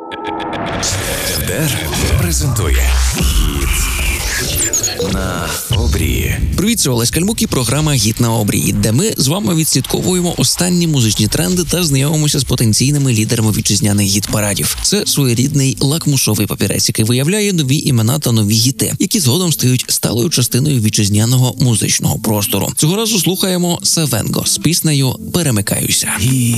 ЕТЕР презентує «Гіт на обрії». Привіт, це Олесь Кальмук і програма «Гіт на обрії», де ми з вами відслідковуємо останні музичні тренди та знайомимося з потенційними лідерами вітчизняних гіт-парадів. Це своєрідний лакмусовий папірець, який виявляє нові імена та нові гіти, які згодом стають сталою частиною вітчизняного музичного простору. Цього разу слухаємо Савенго з піснею «Перемикаюся».